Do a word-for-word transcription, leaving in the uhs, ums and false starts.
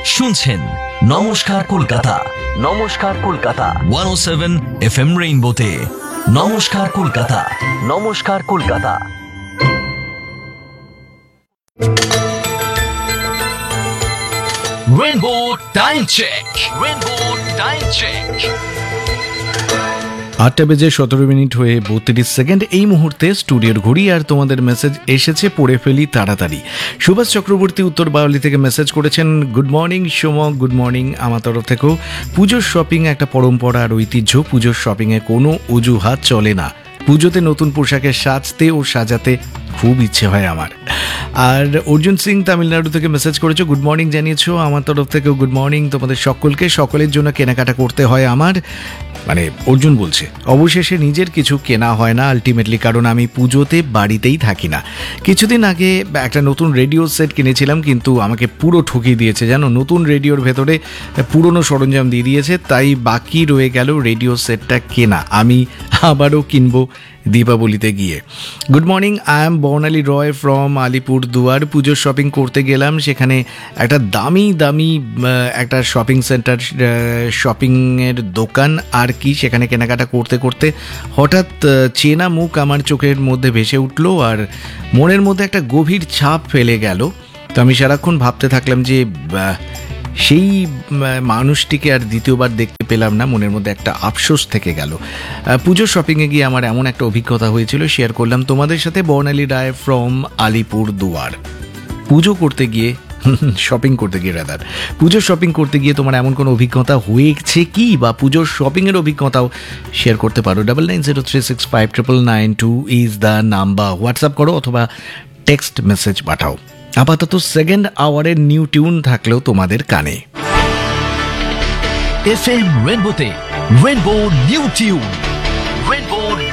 শুনছেন নমস্কার কলকাতা, নমস্কার কলকাতা একশো সাত এফএম রেইনবোতে। নমস্কার কলকাতা, নমস্কার Kolkata. Rainbow time check, rainbow time check. আটটা বেজে সতেরো মিনিট হয়ে বত্রিশ সেকেন্ড এই মুহূর্তে স্টুডিওর ঘড়ি। আর তোমাদের মেসেজ এসেছে, পড়ে ফেলি তাড়াতাড়ি। সুভাষ চক্রবর্তী উত্তর বাউলি থেকে মেসেজ করেছেন, good morning Somak, good morning আমার তরফ থেকেও। পুজোর শপিং একটা পরম্পরা আর ঐতিহ্য। পুজোর শপিংয়ে কোনো অজুহাত চলে না। পুজোতে নতুন পোশাকে সাজতে ও সাজাতে খুব ইচ্ছে হয় আমার। আর অর্জুন সিং তামিলনাড়ু থেকে মেসেজ করেছো, গুড মর্নিং জানিয়েছো আমার তরফ থেকেও গুড মর্নিং তোমাদের সকলকে। সকলের জন্য কেনাকাটা করতে হয় আমার, মানে অর্জুন বলছে অবশেষে নিজের কিছু কেনা হয় না আলটিমেটলি, কারণ আমি পুজোতে বাড়িতেই থাকি না। কিছুদিন আগে একটা নতুন রেডিও সেট কিনেছিলাম, কিন্তু আমাকে পুরো ঠকিয়ে দিয়েছে জানো। নতুন রেডিওর ভেতরে পুরনো সরঞ্জাম দিয়ে দিয়েছে, তাই বাকি রয়ে গেল রেডিও সেটটা কেনা। আমি আবারও কিনবো দীপাবলিতে গিয়ে। Good morning, I am Barnali Roy from Alipur দুয়ার। পুজোর শপিং করতে গেলাম, সেখানে একটা দামি দামি একটা শপিং সেন্টার, শপিংয়ের দোকান আর কি। সেখানে কেনাকাটা করতে করতে হঠাৎ চেনা মুখ আমার চোখের মধ্যে ভেসে উঠলো আর মনের মধ্যে একটা গভীর ছাপ ফেলে গেল। তো আমি সারাক্ষণ ভাবতে থাকলাম যে সেই মানুষটিকে আর দ্বিতীয়বার দেখতে পেলাম না। মনের মধ্যে একটা আফসোস থেকে গেল। পুজোর শপিংয়ে গিয়ে আমার এমন একটা অভিজ্ঞতা হয়েছিল, শেয়ার করলাম তোমাদের সাথে। বর্ণালী রায় ফ্রম আলিপুর দুয়ার। পুজো করতে গিয়ে, শপিং করতে গিয়ে রাদার পুজোর শপিং করতে গিয়ে তোমার এমন কোনো অভিজ্ঞতা হয়েছে কি, বা পুজোর শপিংয়ের অভিজ্ঞতাও শেয়ার করতে পারো। Double nine zero three six five triple nine two is the number. WhatsApp করো অথবা টেক্সট মেসেজ পাঠাও। আপাতত সেকেন্ড আওয়ারের নিউ টিউন থাকলেও তোমাদের কানে। FM রেইনবোতে rainbow new tune, rainbow